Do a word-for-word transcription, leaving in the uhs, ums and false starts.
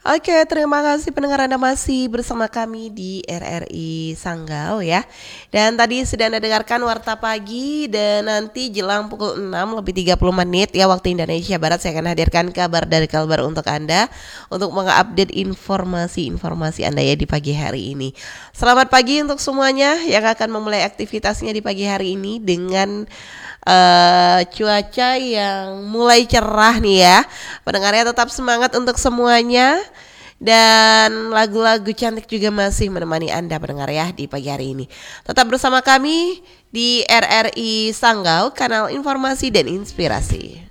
Oke, terima kasih pendengar Anda masih bersama kami di R R I Sanggau ya. Dan tadi sudah Anda dengarkan Warta Pagi dan nanti jelang pukul enam lebih tiga puluh menit ya waktu Indonesia Barat saya akan hadirkan kabar dari Kalbar untuk Anda untuk mengupdate informasi-informasi Anda ya di pagi hari ini. Selamat pagi untuk semuanya yang akan memulai aktivitasnya di pagi hari ini dengan uh, cuaca yang mulai cerah nih ya. Pendengarnya tetap semangat untuk semuanya. Dan lagu-lagu cantik juga masih menemani Anda pendengar ya di pagi hari ini. Tetap bersama kami di R R I Sanggau, kanal informasi dan inspirasi.